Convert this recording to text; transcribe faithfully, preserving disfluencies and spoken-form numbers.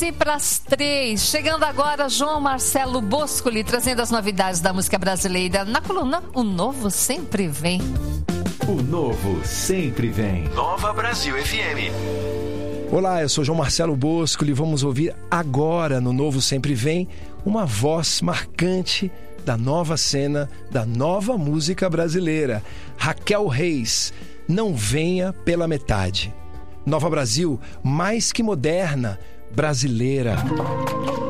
E para as três, chegando agora João Marcelo Boscoli, trazendo as novidades da música brasileira na coluna O Novo Sempre Vem. O Novo Sempre Vem. Nova Brasil F M. Olá, eu sou João Marcelo Boscoli e vamos ouvir agora no Novo Sempre Vem uma voz marcante da nova cena, da nova música brasileira. Raquel Reis, Não Venha Pela Metade. Nova Brasil, mais que moderna, brasileira.